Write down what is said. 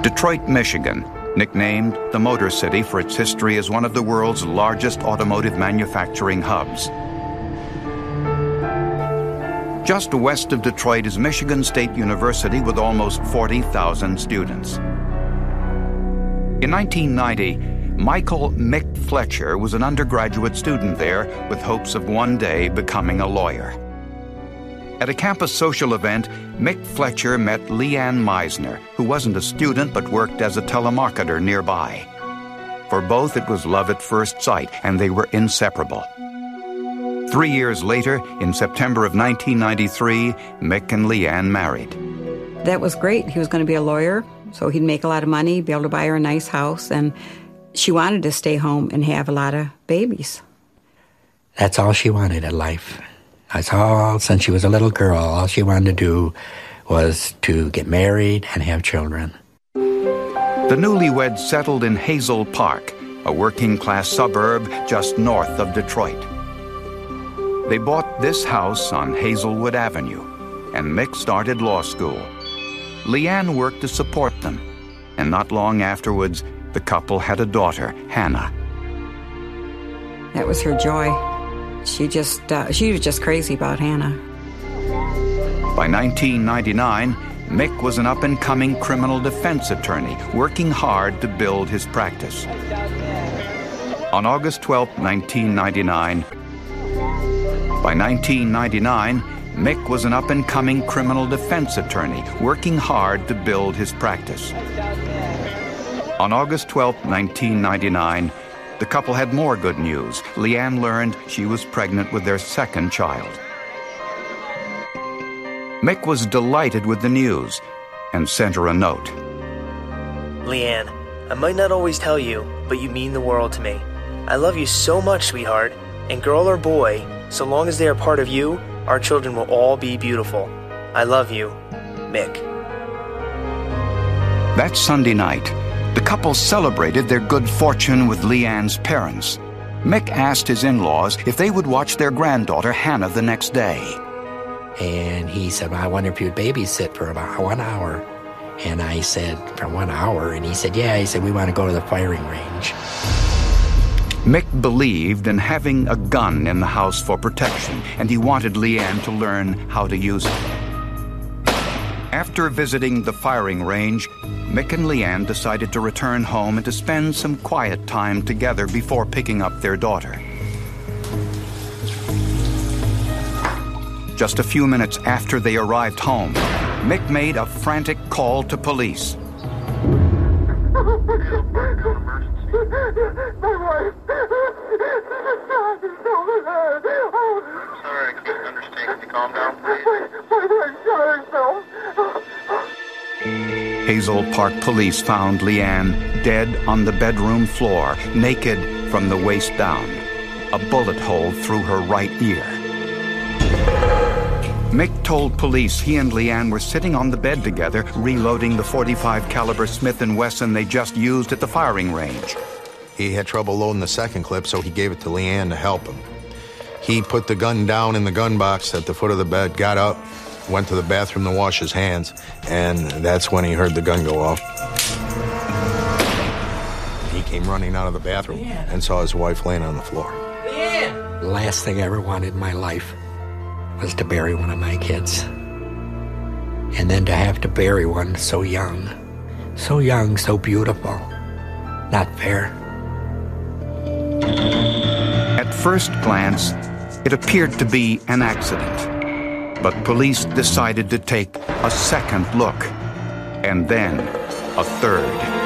Detroit, Michigan, nicknamed the Motor City for its history as one of the world's largest automotive manufacturing hubs. Just west of Detroit is Michigan State University with almost 40,000 students. In 1990, Michael Mick Fletcher was an undergraduate student there with hopes of one day becoming a lawyer. At a campus social event, Mick Fletcher met Leanne Meisner, who wasn't a student but worked as a telemarketer nearby. For both, it was love at first sight, and they were inseparable. 3 years later, in September of 1993, Mick and Leanne married. That was great. He was going to be a lawyer, so he'd make a lot of money, be able to buy her a nice house, and she wanted to stay home and have a lot of babies. That's all she wanted in life. That's all, since she was a little girl, all she wanted to do was to get married and have children. The newlyweds settled in Hazel Park, a working-class suburb just north of Detroit. They bought this house on Hazelwood Avenue, and Mick started law school. Leanne worked to support them, and not long afterwards, the couple had a daughter, Hannah. That was her joy. She was just crazy about Hannah. By 1999, Mick was an up-and-coming criminal defense attorney, working hard to build his practice. On August 12, 1999, by 1999, Mick was an up-and-coming criminal defense attorney, working hard to build his practice. On August 12, 1999, the couple had more good news. Leanne learned she was pregnant with their second child. Mick was delighted with the news and sent her a note. Leanne, I might not always tell you, but you mean the world to me. I love you so much, sweetheart, and girl or boy, so long as they are part of you, our children will all be beautiful. I love you, Mick. That Sunday night, the couple celebrated their good fortune with Leanne's parents. Mick asked his in-laws if they would watch their granddaughter Hannah the next day. And he said, well, I wonder if you'd babysit for about 1 hour. And I said, for 1 hour? And he said, yeah. He said, we want to go to the firing range. Mick believed in having a gun in the house for protection, and he wanted Leanne to learn how to use it. After visiting the firing range, Mick and Leanne decided to return home and to spend some quiet time together before picking up their daughter. Just a few minutes after they arrived home, Mick made a frantic call to police. Sorry, I couldn't understand. Can you calm down, please? Hazel Park police found Leanne dead on the bedroom floor, naked from the waist down, a bullet hole through her right ear. Mick told police he and Leanne were sitting on the bed together, reloading the .45 caliber Smith & Wesson they just used at the firing range. He had trouble loading the second clip, so he gave it to Leanne to help him. He put the gun down in the gun box at the foot of the bed, got up, went to the bathroom to wash his hands, and that's when he heard the gun go off. He came running out of the bathroom and saw his wife laying on the floor. The last thing I ever wanted in my life was to bury one of my kids. And then to have to bury one so young, so beautiful. Not fair. At first glance, it appeared to be an accident. But police decided to take a second look, and then a third.